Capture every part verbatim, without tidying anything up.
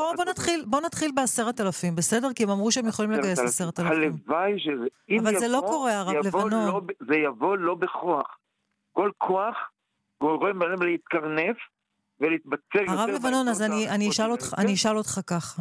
בוא, בוא נתחיל, בוא נתחיל בעשרת אלפים, בסדר? כי הם אמרו שהם יכולים לגייס עשרת אלפים. הלוואי שזה, אבל זה לא קורה, הרב לבנון. זה יבוא לא בכוח. כל כוח גורם להם להתקרנף ולהתבצר יותר. הרב לבנון, אז אני אשאל אותך, אני אשאל אותך ככה.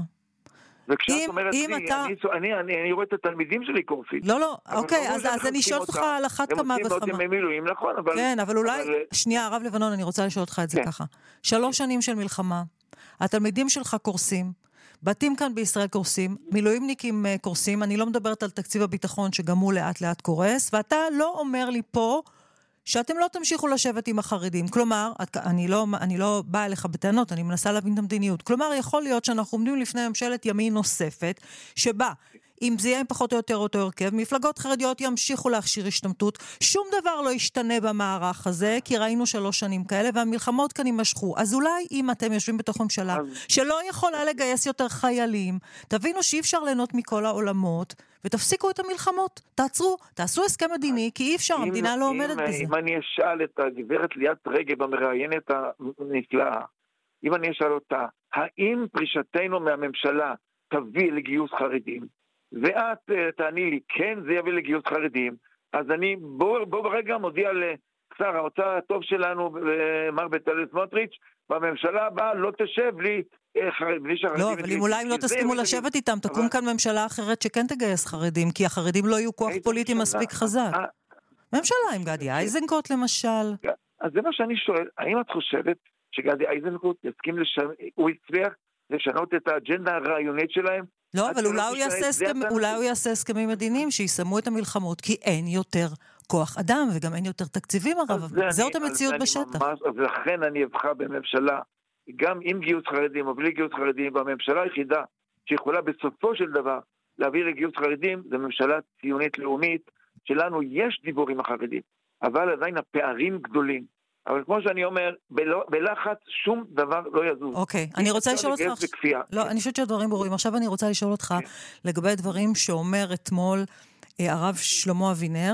וכשאת אומרת לי, אני, אני, אני רואה את התלמידים שלי קורסים. לא, לא, אוקיי, אז, אז אני אשאל אותך על אחת כמה וכמה. הם מילואים, נכון, אבל... כן, אבל אולי, שנייה, הרב לבנון, אני רוצה לשאול אותך את זה ככה. שלוש שנים של מלחמה, התלמידים שלך קורסים, בתים כאן בישראל קורסים, מילואימניקים קורסים, אני לא מדברת על תקציב הביטחון שגם הוא לאט לאט קורס, ואתה לא אומר לי פה שאתם לא תמשיכו לשבת עם החרדים. כלומר, אני לא, אני לא באה אליך בטענות, אני מנסה להבין את המדיניות. כלומר, יכול להיות שאנחנו עומדים לפני ממשלת ימין נוספת, שבה, אם זה יהיה פחות או יותר אותו הרכב, מפלגות חרדיות ימשיכו להכשיר השתמטות, שום דבר לא ישתנה במערך הזה, כי ראינו שלוש שנים כאלה, והמלחמות כאן יימשכו. אז אולי אם אתם יושבים בתוך ממשלה, שלא יכולה לגייס יותר חיילים, תבינו שאי אפשר ליהנות מכל העולמות, ותפסיקו את המלחמות, תעצרו, תעשו הסכם מדיני, כי אי אפשר, המדינה לא עומדת בזה. אם אני אשאל את הגברת ליאת רגב, המראיינת הנפלאה, אם אני אשאל אותה, האם פרישתנו מהממשלה תביא לגיוס חרדים? ואת תעני לי, כן, זה יביא לגיוס חרדים, אז אני בוא, בוא ברגע מודיע לשר האוצר הטוב שלנו, מר בצלאל סמוטריץ', בממשלה הבאה לא תשב לי בלי שחרדים. לא, אבל אם אולי אם לא תסכימו לשבת איתם, תקום כאן ממשלה אחרת שכן תגייס חרדים, כי החרדים לא יהיו כוח פוליטי מספיק חזק. ממשלה עם גדי איזנקוט למשל. אז זה מה שאני שואל, האם את חושבת שגדי איזנקוט יסכים לשנות, הוא הצליח לשנות את האג'נדה הרעיונית שלהם? לא, אבל אולי הוא יעשה הסכם, אולי הוא יעשה הסכמים מדיניים שיסמו את המלחמות, כי אין יותר כוח אדם וגם אין יותר תקציבים הרב. זאת המציאות בשטח. ולכן אני אבחר בממשלה, גם עם גיוס חרדים או בלי גיוס חרדים, בממשלה היחידה שיכולה בסופו של דבר להביא לגיוס חרדים, זה ממשלה ציונית לאומית, שלנו יש דיבור עם החרדים, אבל עדיין הפערים גדולים. אבל כמו שאני אומר, בלחץ שום דבר לא יזוז. אוקיי, אני רוצה לשאול אותך... לא, אני חושבת שהדברים ברורים. עכשיו אני רוצה לשאול אותך לגבי דברים שאומר אתמול הרב שלמה אבינר,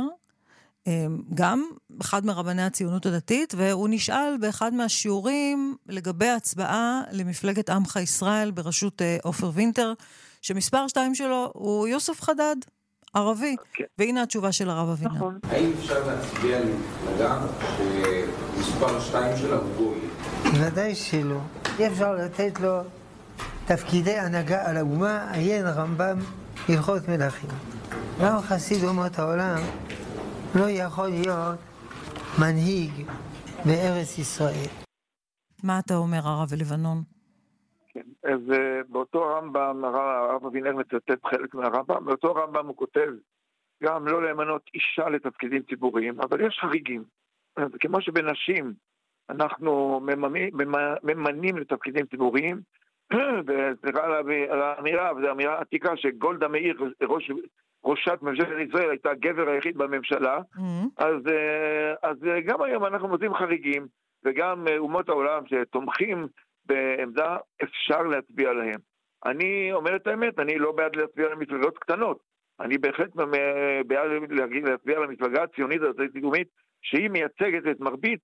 גם אחד מרבני הציונות הדתית, והוא נשאל באחד מהשיעורים לגבי הצבעה למפלגת עמך ישראל בראשות עופר וינטר, שמספר שתיים שלו הוא יוסף חדד, ערבי. והנה התשובה של הרב אבינר. האם אפשר להצביע למפלגה שמספר שתיים שלה הוא גוי? ודאי שלא. אי אפשר לתת לו תפקידי הנהגה על האומה, עיין רמב"ם הלכות מלכים. גם חסיד אומות העולם לא יכול להיות מנהיג בארץ ישראל. מה אתה אומר, הרב לבנון? כן, אז באותו רמב"ם, הרב אבינר מצטט חלק מהרמב"ם, באותו רמב"ם הוא כותב גם לא למנות אישה לתפקידים ציבוריים, אבל יש חריגים. כמו שבנשים אנחנו ממנים, ממנים לתפקידים ציבוריים, וסליחה על האמירה, וזו אמירה עתיקה שגולדה מאיר, ראש, ראשת ממשלת ישראל, הייתה הגבר היחיד בממשלה, mm-hmm. אז, אז גם היום אנחנו מוצאים חריגים, וגם אומות העולם שתומכים בעמדה, אפשר להצביע עליהם. אני אומר את האמת, אני לא בעד להצביע על מפלגות קטנות, אני בהחלט בעד להצביע על המפלגה הציונית הדתית-לאומית, שהיא מייצגת את מרבית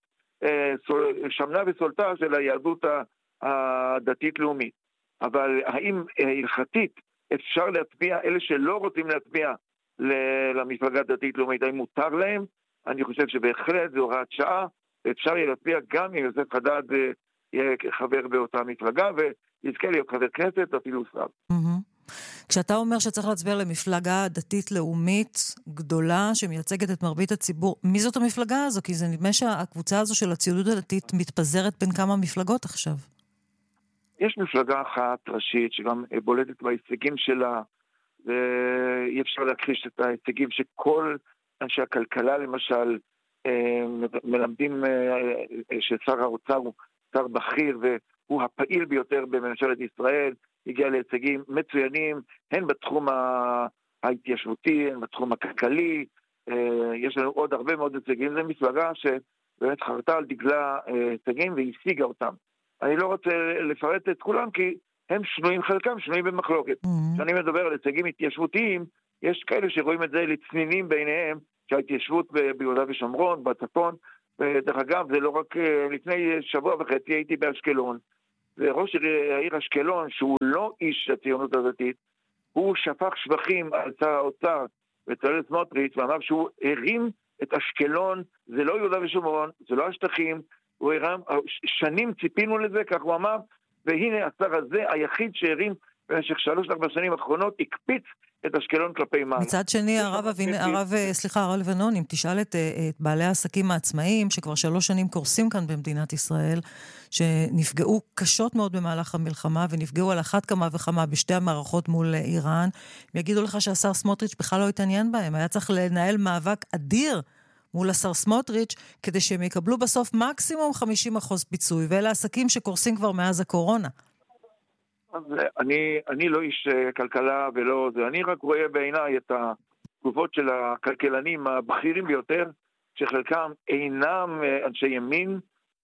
שמנה וסולטה של היהדות הדתית-לאומית. אבל האם הלכתית אפשר להצביע, אלה שלא רוצים להצביע למפלגה הדתית-לאומית, האם מותר להם? אני חושב שבהחלט זו הוראת שעה, אפשר להצביע גם אם יוסף חדד יהיה חבר באותה מפלגה, ויזכה להיות חבר כנסת, אפילו שר. כשאתה אומר שצריך להצביע למפלגה דתית-לאומית גדולה, שמייצגת את מרבית הציבור, מי זאת המפלגה הזו? כי זה נדמה שהקבוצה הזו של הציונות הדתית מתפזרת בין כמה מפלגות עכשיו. יש מפלגה אחת ראשית, שגם בולטת בהישגים שלה, ואי אפשר להכחיש את ההישגים שכל אנשי הכלכלה, למשל, מלמדים ששר האוצר הוא שר בכיר, והוא הפעיל ביותר בממשלת ישראל, הגיע להישגים מצוינים, הן בתחום ההתיישבותי, הן בתחום הכלכלי, יש לנו עוד הרבה מאוד הישגים, זו מפלגה שבאמת חרתה על דגלה הישגים והשיגה אותם. אני לא רוצה לפרט את כולם, כי הם שנויים, חלקם שנויים במחלוקת. כשאני מדבר על הישגים התיישבותיים, יש כאלה שרואים את זה לצנינים ביניהם, שההתיישבות ביהודה ושומרון, בצפון, ודרך אגב, זה לא רק לפני שבוע וחצי הייתי באשקלון, וראש העיר אשקלון, שהוא לא איש הציונות הדתית, הוא שפך שבחים על שר האוצר בצלאל סמוטריץ', ואמר שהוא הרים את אשקלון, זה לא יהודה ושומרון, זה לא השטחים, הוא הרם, שנים ציפינו לזה, כך הוא אמר, והנה השר הזה היחיד שהרים במשך שלוש ארבע שנים האחרונות, הקפיץ את אשקלון כלפי מעלה. מצד שני, הרב, הרב, סליחה, הרב לבנון, אם תשאל את, את בעלי העסקים העצמאיים, שכבר שלוש שנים קורסים כאן במדינת ישראל, שנפגעו קשות מאוד במהלך המלחמה, ונפגעו על אחת כמה וכמה בשתי המערכות מול איראן, הם יגידו לך שהשר סמוטריץ' בכלל לא התעניין בהם, היה צריך לנהל מאבק אדיר מול השר סמוטריץ', כדי שהם יקבלו בסוף מקסימום חמישים אחוז פיצוי, ואלה עסקים שקורסים כבר מאז הקורונה. אז אני, אני לא איש כלכלה ולא זה, אני רק רואה בעיניי את התגובות של הכלכלנים הבכירים ביותר, שחלקם אינם אנשי ימין,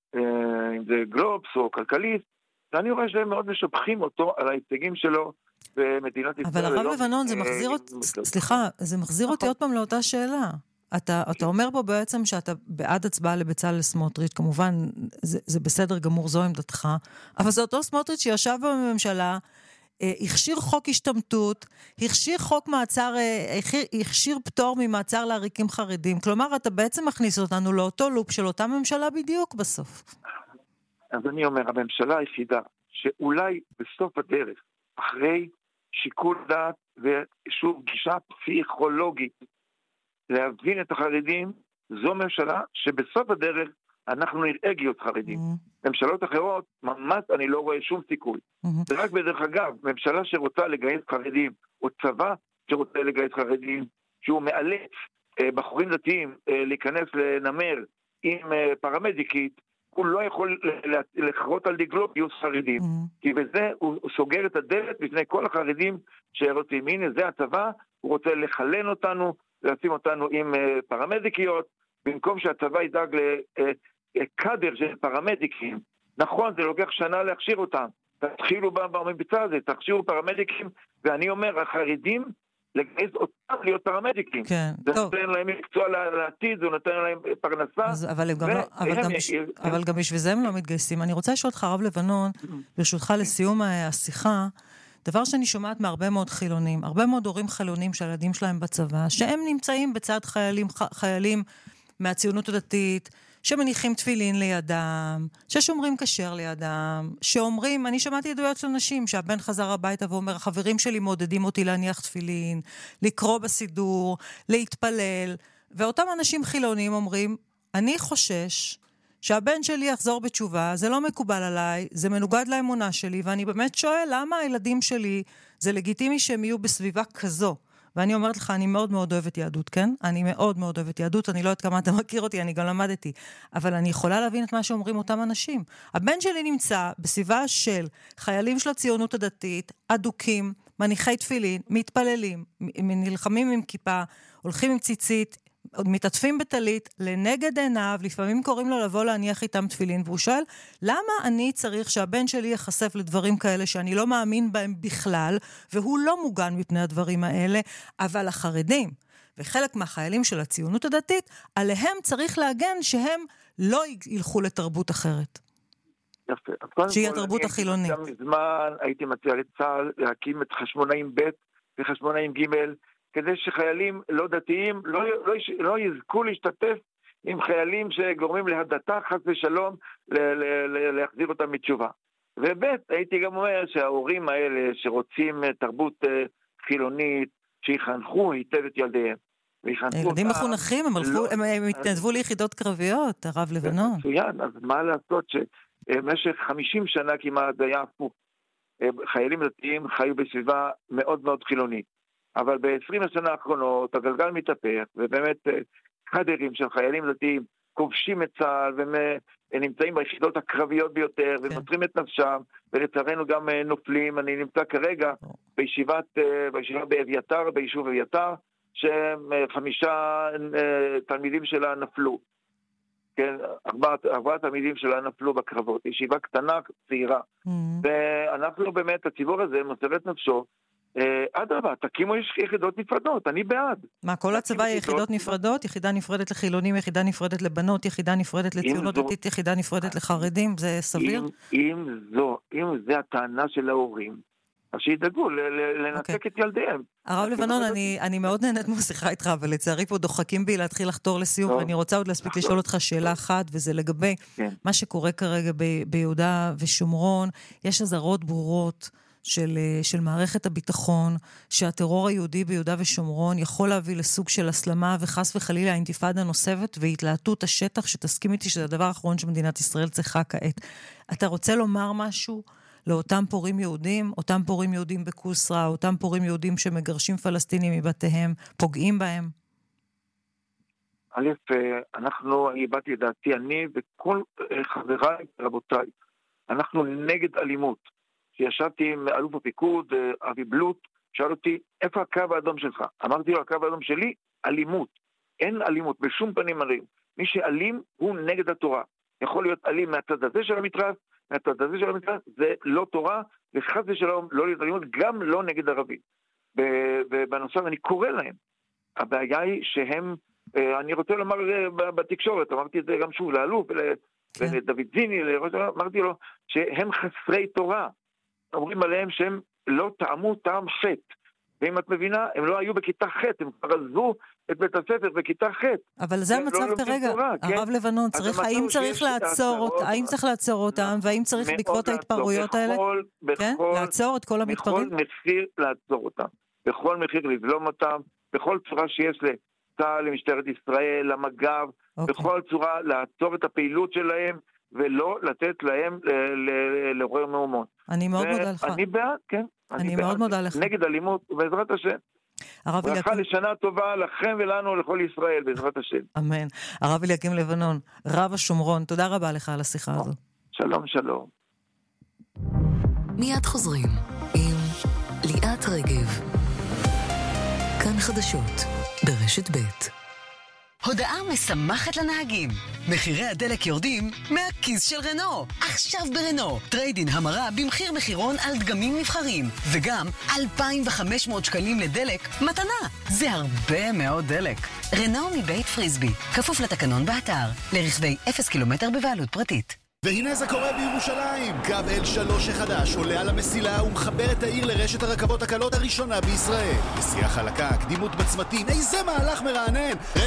אם זה גלובס או כלכליסט, ואני רואה שהם מאוד משבחים אותו על ההישגים שלו במדינת ישראל. אבל הרב לבנון, זה מחזיר אותי, סליחה, זה מחזיר אותי עוד פעם לאותה שאלה. אתה, אתה אומר פה בעצם שאתה בעד הצבעה לבצלאל סמוטריץ', כמובן זה, זה בסדר גמור, זו עמדתך, אבל זה אותו סמוטריץ' שישב בממשלה, הכשיר חוק השתמטות, הכשיר חוק מעצר, הכשיר פטור ממעצר לעריקים חרדים, כלומר אתה בעצם מכניס אותנו לאותו לופ של אותה ממשלה בדיוק בסוף. אז אני אומר, הממשלה היחידה שאולי בסוף הדרך, אחרי שיקול דעת ושוב גישה פסיכולוגית, להבין את החרדים, זו ממשלה שבסוף הדרך אנחנו נראה גיוס חרדים. Mm-hmm. ממשלות אחרות, ממש אני לא רואה שום סיכוי. Mm-hmm. זה רק בדרך אגב, ממשלה שרוצה לגייס חרדים, או צבא שרוצה לגייס חרדים, שהוא מאלץ אה, בחורים דתיים אה, להיכנס לנמר עם אה, פרמדיקית, הוא לא יכול לחרות על דגלו גיוס חרדים. Mm-hmm. כי בזה הוא, הוא סוגר את הדלת בפני כל החרדים שרוצים. הנה, זה הצבא, הוא רוצה לחלן אותנו, לשים אותנו עם פרמדיקיות, במקום שהצבא ידאג לקאדר של פרמדיקים. נכון, זה לוקח שנה להכשיר אותם. תתחילו במבצע הזה, תכשירו פרמדיקים, ואני אומר, החרדים, לגייס אותם להיות פרמדיקים. כן, זה טוב. נותן להם מקצוע לעתיד, זה נותן להם פרנסה. אז, אבל, גם לא, אבל, גם בש... אבל גם בשביל זה הם לא מתגייסים. אני רוצה לשאול אותך, הרב לבנון, ברשותך לסיום השיחה, דבר שאני שומעת מהרבה מאוד חילונים, הרבה מאוד הורים חילונים שהילדים שלהם בצבא, שהם נמצאים בצד חיילים, חיילים מהציונות הדתית, שמניחים תפילין לידם, ששומרים כשר לידם, שאומרים, אני שמעתי עדויות של נשים, שהבן חזר הביתה ואומר, החברים שלי מעודדים אותי להניח תפילין, לקרוא בסידור, להתפלל, ואותם אנשים חילונים אומרים, אני חושש, שהבן שלי יחזור בתשובה, זה לא מקובל עליי, זה מנוגד לאמונה שלי, ואני באמת שואל, למה הילדים שלי, זה לגיטימי שהם יהיו בסביבה כזו? ואני אומרת לך, אני מאוד מאוד אוהבת יהדות, כן? אני מאוד מאוד אוהבת יהדות, אני לא יודעת כמה אתה מכיר אותי, אני גם למדתי. אבל אני יכולה להבין את מה שאומרים אותם אנשים. הבן שלי נמצא בסביבה של חיילים של הציונות הדתית, אדוקים, מניחי תפילין, מתפללים, נלחמים עם כיפה, הולכים עם ציצית, מתעטפים בטלית, לנגד עיניו, לפעמים קוראים לו לבוא להניח איתם תפילין, והוא שואל, למה אני צריך שהבן שלי יחשף לדברים כאלה שאני לא מאמין בהם בכלל, והוא לא מוגן מפני הדברים האלה, אבל החרדים, וחלק מהחיילים של הציונות הדתית, עליהם צריך להגן שהם לא ילכו לתרבות אחרת. יפה. שהיא התרבות החילונית. גם מזמן הייתי מציע לצה"ל להקים את חשמונאים ב' וחשמונאים ג', כדי שחיילים לא דתיים לא, לא, לא יזכו להשתתף עם חיילים שגורמים להדתה חס ושלום ל, ל, ל, להחזיר אותם מתשובה. ובית, הייתי גם אומר שההורים האלה שרוצים תרבות חילונית, שיחנכו היטב את ילדיהם. ילדים מחונכים, הם, הלכו, לא, הם, הם התנדבו ליחידות קרביות, הרב לבנון. מצוין, אז מה לעשות שבמשך חמישים שנה כמעט היה הפוך. חיילים דתיים חיו בסביבה מאוד מאוד חילונית. אבל ב-עשרים השנה האחרונות הגלגל מתהפך, ובאמת קאדרים של חיילים דתיים כובשים את צה"ל, ונמצאים ביחידות הקרביות ביותר, כן. ומוצרים את נפשם, ולצערנו גם נופלים. אני נמצא כרגע בישיבת, בישיבה באביתר, ביישוב אביתר, שחמישה תלמידים שלה נפלו. כן, ארבעת, ארבעת תלמידים שלה נפלו בקרבות. ישיבה קטנה, צעירה. Mm-hmm. ואנחנו באמת, הציבור הזה מוסר את נפשו, אדרבה, תקימו יחידות נפרדות, אני בעד. מה, כל הצבא יחידות נפרדות? יחידה נפרדת לחילונים, יחידה נפרדת לבנות, יחידה נפרדת לציונות דתית, יחידה נפרדת לחרדים, זה סביר? אם זו, אם זה הטענה של ההורים, אז שידאגו לנתק את ילדיהם. הרב לבנון, אני מאוד נהנית מהשיחה איתך, אבל לצערי פה דוחקים בי להתחיל לחתור לסיום, ואני רוצה עוד להספיק לשאול אותך שאלה אחת, וזה לגבי מה שקורה כרגע ביהודה ושומרון. יש אזהרות ברורות של, של מערכת הביטחון, שהטרור היהודי ביהודה ושומרון יכול להביא לסוג של הסלמה, וחס וחלילה האינתיפאדה נוספת, והתלהטות השטח, שתסכים איתי שזה הדבר האחרון שמדינת ישראל צריכה כעת. אתה רוצה לומר משהו לאותם פורים יהודים, אותם פורים יהודים בקוסרה, אותם פורים יהודים שמגרשים פלסטינים מבתיהם, פוגעים בהם? א', אנחנו, אני הבאתי את דעתי, אני וכל חבריי, רבותיי, אנחנו נגד אלימות. שישבתי עם אלוף הפיקוד, אבי בלוט, שאל אותי, איפה הקו האדום שלך? אמרתי לו, הקו האדום שלי, אלימות. אין אלימות, בשום פנים אלים. מי שאלים הוא נגד התורה. יכול להיות אלים מהצד הזה של המתרס, מהצד הזה של המתרס, זה לא תורה, וחס ושלום לא להיות אלימות, גם לא נגד ערבים. ובנוסף, אני קורא להם. הבעיה היא שהם, אני רוצה לומר בתקשורת, אמרתי את זה גם שוב לאלוף, ולדוד זיני, אמרתי לו, שהם חסרי תורה. אומרים עליהם שהם לא טעמו טעם חטא. ואם את מבינה, הם לא היו בכיתה חטא, הם כבר עזבו את בית הספר בכיתה חטא. אבל זה המצב כרגע, הרב לבנון, האם צריך לעצור האם צריך לעצור אותם, והאם צריך בעקבות ההתפרעויות האלה, לעצור את כל המתפרעים? בכל מחיר לעצור אותם, בכל מחיר לבלום אותם, בכל צורה שיש לצה"ל, למשטרת ישראל, למג"ב, בכל צורה לעצור את הפעילות שלהם, ולא לתת להם לעורר מהומות. אני מאוד מודה לך. אני בעד, כן. אני מאוד מודה לך. נגד אלימות, בעזרת השם. ברכה לשנה טובה לכם ולנו, לכל ישראל, בעזרת השם. אמן. הרב אליקים לבנון, רב השומרון, תודה רבה לך על השיחה הזו. שלום, שלום. מיד חוזרים עם ליאת רגב. כאן חדשות, ברשת ב'. הודעה משמחת לנהגים. מחירי הדלק יורדים מהכיס של רנו. עכשיו ברנו. טריידין המרה במחיר מחירון על דגמים נבחרים. וגם אלפיים וחמש מאות שקלים לדלק מתנה. זה הרבה מאוד דלק. רנו מבית פריסבי. כפוף לתקנון באתר. לרכבי אפס קילומטר בבעלות פרטית. והנה זה קורה בירושלים. קו אל שלוש החדש עולה על המסילה ומחבר את העיר לרשת הרכבות הקלות הראשונה בישראל. נסיעה חלקה, קדימות בצמתים, איזה מהלך מרענן.